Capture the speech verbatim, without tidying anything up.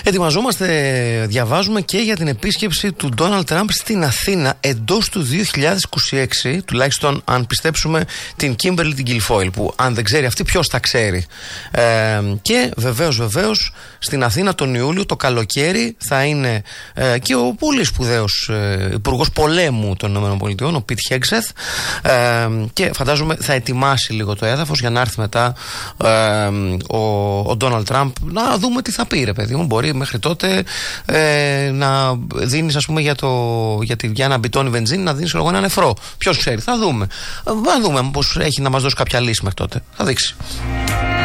Ετοιμαζόμαστε, διαβάζουμε και για την επίσκεψη του Ντόναλντ Τραμπ στην Αθήνα εντός του δύο χιλιάδες είκοσι έξι, τουλάχιστον αν πιστέψουμε την Κίμπερλι την Κιλφόιλ, που αν δεν ξέρει αυτή, ποιος τα ξέρει. Ε, και βεβαίως, βεβαίως, στην Αθήνα τον Ιούλιο, το καλοκαίρι, θα είναι ε, και ο πολύ σπουδαίος ε, υπουργός πολέμου των ΗΠΑ, ο Πιτ Χέγκσεθ, ε, και φαντάζομαι θα ετοιμάσει λίγο το έδαφος για να έρθει μετά ε, ο Ντόναλντ Τραμπ να δούμε τι θα πει, ρε παιδί μου. Μπορεί μέχρι τότε ε, να δίνεις, ας πούμε, για, το, για, τη, για ένα μπιτόνι βενζίνη να δίνεις εγώ ένα νεφρό. Ποιος ξέρει, θα δούμε. Θα δούμε πως έχει να μας δώσει κάποια λύση μέχρι τότε. Θα δείξει.